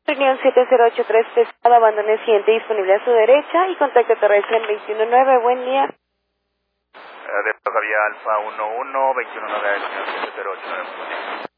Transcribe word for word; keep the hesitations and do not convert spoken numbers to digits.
Reunión siete cero ocho tres, pesado, abandone el siguiente disponible a su derecha y contacto terrestre en veintiuno nueve, buen día. Eh, de Javier Alfa uno uno, veintiuno nueve, siete cero ocho nueve.